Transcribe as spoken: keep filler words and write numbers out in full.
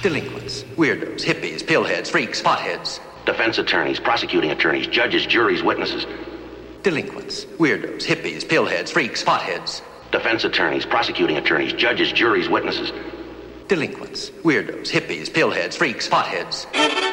Delinquents, weirdos, hippies, pillheads, freaks, potheads. Defense attorneys, prosecuting attorneys, judges, juries, witnesses. Delinquents, weirdos, hippies, pillheads, freaks, potheads. Defense attorneys, prosecuting attorneys, judges, juries, witnesses. Delinquents, weirdos, hippies, pillheads, freaks, potheads.